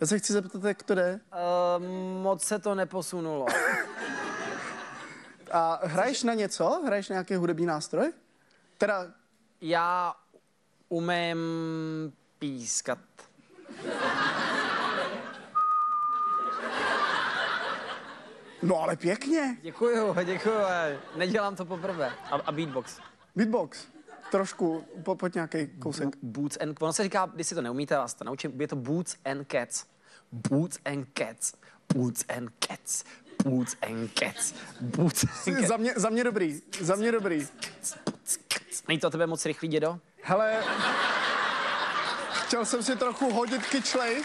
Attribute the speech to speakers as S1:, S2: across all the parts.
S1: Já se chci zeptat, jak to jde.
S2: Moc se to neposunulo.
S1: A hraješ na něco? Hraješ na nějaký hudební nástroj? Teda...
S2: Já umím pískat.
S1: No ale pěkně.
S2: Děkuju. Nedělám to poprvé. A beatbox.
S1: Beatbox. Trošku, pojď nějaký kousek.
S2: Boots and... Ono se říká, když si to neumíte, vás to naučím, je to Boots and Cats. Boots and Cats. Boots and Cats. Boots and Cats. Boots and Cats.
S1: Za mě dobrý.
S2: Není to tebe moc rychlý, dědo?
S1: Hele, chtěl jsem si trochu hodit kyčlej.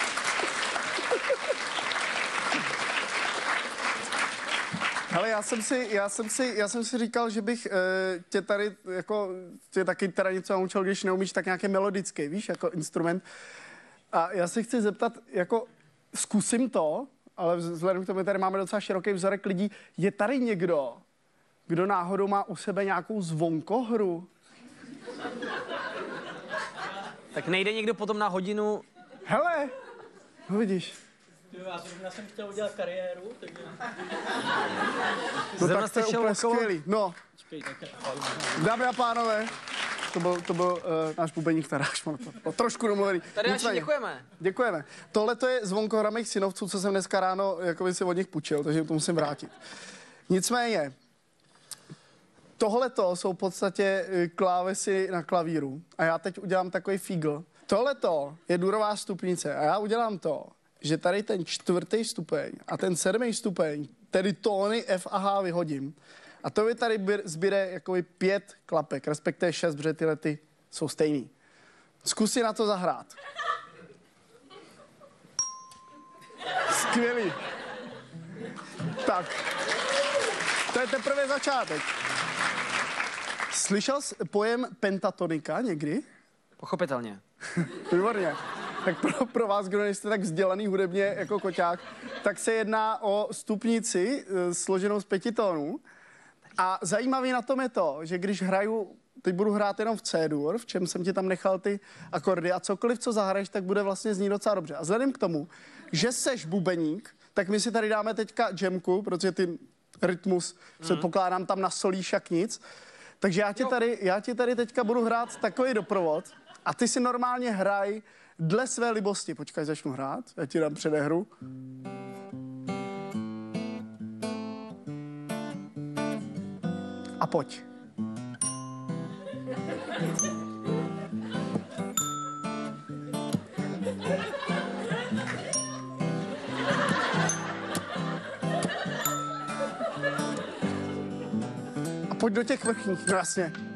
S1: Hele, já jsem si říkal, že bych tě tady, jako, tě taky teda něco naučil, když neumíš, tak nějaký melodický, víš, jako instrument. A já se chci zeptat, jako, zkusím to, ale vzhledem k tomu, tady máme docela široký vzorek lidí, je tady někdo, kdo náhodou má u sebe nějakou zvonkohru?
S2: Tak nejde někdo potom na hodinu...
S1: Hele, no vidíš.
S3: Já jsem chtěl udělat kariéru, takže...
S1: No tak to je úplně skvělý. No, dámy a pánové, to byl náš bubeník Taráš, no, trošku domluvený.
S2: Taráši, děkujeme.
S1: Děkujeme. Tohle to je zvonkohra mých synovců, co jsem dneska ráno jakoby si od nich půjčil, takže to musím vrátit. Nicméně, tohleto jsou v podstatě klávesy na klavíru a já teď udělám takový fígl. Tohleto je durová stupnice a já udělám to, že tady ten 4. stupeň a ten 7. stupeň, tedy tóny F a H vyhodím. A to mi tady zbyde jakoby 5 klapek, respektive 6, protože tyhle ty jsou stejný. Zkus si na to zahrát. Skvělý. Tak. To je teprve začátek. Slyšel jsi pojem pentatonika někdy?
S2: Pochopitelně.
S1: Výborně. Tak pro vás, kdo nejste tak vzdělaný hudebně jako Koťák, tak se jedná o stupnici složenou z 5 tónů. A zajímavý na tom je to, že když hraju, teď budu hrát jenom v C-dur, v čem jsem ti tam nechal ty akordy a cokoliv, co zahraješ, tak bude vlastně znít docela dobře. A vzhledem k tomu, že seš bubeník, tak my si tady dáme teďka jamku, protože ty rytmus předpokládám tam nasolíš jak nic. Takže já ti tady teďka budu hrát takový doprovod a ty si normálně hraj dle své libosti. Počkej, začnu hrát, já ti dám předehru. A pojď. A pojď do těch vrchních, no jasně.